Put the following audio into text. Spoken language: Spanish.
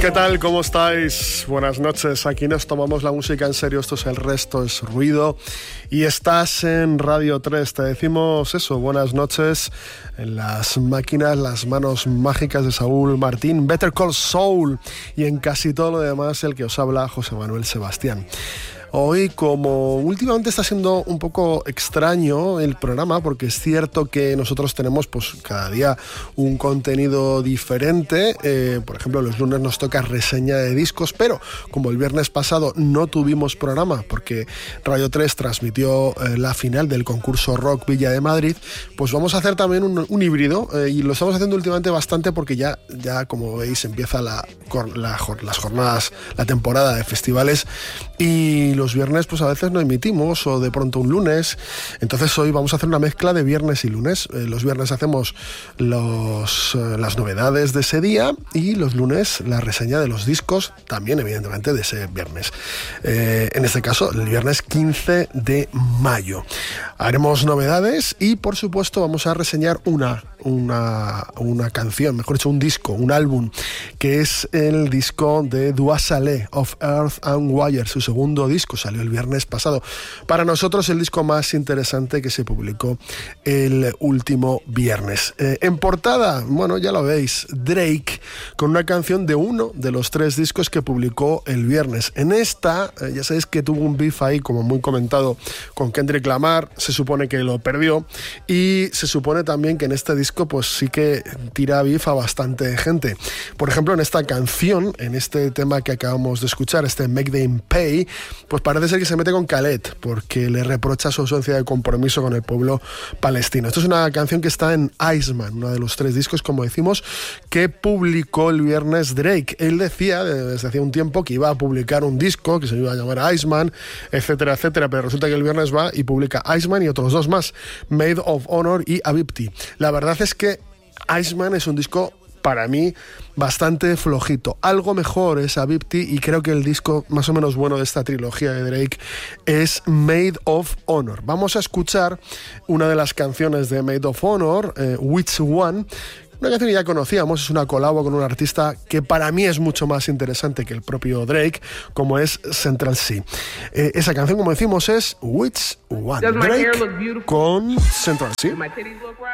¿Qué tal? ¿Cómo estáis? Buenas noches. Aquí nos tomamos la música en serio. Esto es El Resto es Ruido. Y estás en Radio 3. Te decimos eso. Buenas noches. En las máquinas, las manos mágicas de Saúl Martín, Better Call Saul. Y en casi todo lo demás, el que os habla, José Manuel Sebastián. Hoy, como últimamente está siendo un poco extraño el programa, porque es cierto que nosotros tenemos pues cada día un contenido diferente. Por ejemplo, los lunes nos toca reseña de discos, pero como el viernes pasado no tuvimos programa porque Radio 3 transmitió la final del concurso Rock Villa de Madrid, pues vamos a hacer también un híbrido, y lo estamos haciendo últimamente bastante porque ya como veis empieza las jornadas, la temporada de festivales, y los viernes pues a veces no emitimos, o de pronto un lunes. Entonces hoy vamos a hacer una mezcla de viernes y lunes. Los viernes hacemos las novedades de ese día, y los lunes la reseña de los discos, también evidentemente de ese viernes. En este caso el viernes 15 de mayo haremos novedades, y por supuesto vamos a reseñar una canción, mejor dicho un disco, un álbum, que es el disco de Dua Saleh, Of Earth and Wire. Su segundo disco salió el viernes pasado. Para nosotros el disco más interesante que se publicó el último viernes. En portada, bueno, ya lo veis, Drake con una canción de uno de los 3 discos que publicó el viernes. En esta, ya sabéis que tuvo un beef ahí, como muy comentado, con Kendrick Lamar. Se supone que lo perdió, y se supone también que en este disco pues sí que tira beef a bastante gente. Por ejemplo, en esta canción, en este tema que acabamos de escuchar, este Make Them Pay, pues parece ser que se mete con Khaled porque le reprocha su ausencia de compromiso con el pueblo palestino. Esto es una canción que está en Iceman, uno de los 3 discos, como decimos, que publicó el viernes Drake. Él decía desde hacía un tiempo que iba a publicar un disco que se iba a llamar Iceman, etcétera, etcétera, pero resulta que el viernes va y publica Iceman y otros 2 más, Made of Honor y Habibti. La verdad es que Iceman es un disco, para mí, bastante flojito. Algo mejor es Habibti, y creo que el disco más o menos bueno de esta trilogía de Drake es Made of Honor. Vamos a escuchar una de las canciones de Made of Honor, Which One. Una canción que ya conocíamos, es una colabo con un artista que para mí es mucho más interesante que el propio Drake, como es Central Cee. Esa canción, como decimos, es Which One. Drake con Central Cee.